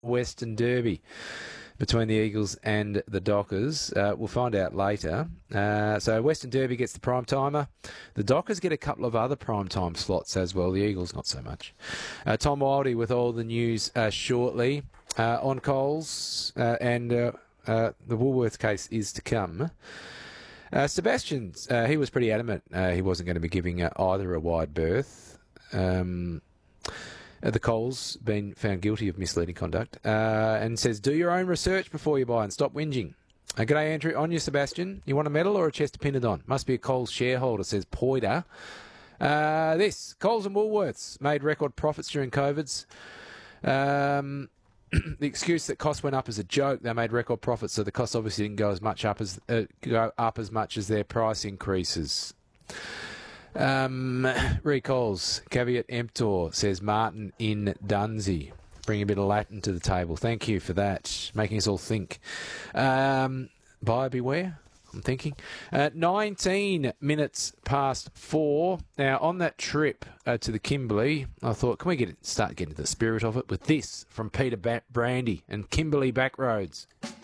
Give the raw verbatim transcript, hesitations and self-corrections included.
Western Derby between the Eagles and the Dockers. Uh, we'll find out later. Uh, so Western Derby gets the prime timer. The Dockers get a couple of other prime time slots as well. The Eagles not so much. Uh, Tom Wildey with all the news uh, shortly uh, on Coles uh, and uh, uh, the Woolworths case is to come. Uh, Sebastian, uh, he was pretty adamant uh, he wasn't going to be giving uh, either a wide berth. Um, the Coles been found guilty of misleading conduct uh, and says, do your own research before you buy and stop whinging. Uh, G'day, Andrew. On you, Sebastian. You want a medal or a chest to pin it on? Must be a Coles shareholder, says Poida. Uh, this, Coles and Woolworths made record profits during COVID's. Um... The excuse that costs went up is a joke. They made record profits, so the costs obviously didn't go as much up as uh, go up as much as their price increases. Um, recalls caveat emptor, says Martin in Dunsey. Bring a bit of Latin to the table. Thank you for that, making us all think. Um, buyer beware. I'm thinking. Uh, nineteen minutes past four. Now, on that trip uh, to the Kimberley, I thought, can we get it, start getting the spirit of it with this from Peter ba- Brandy and Kimberley Backroads?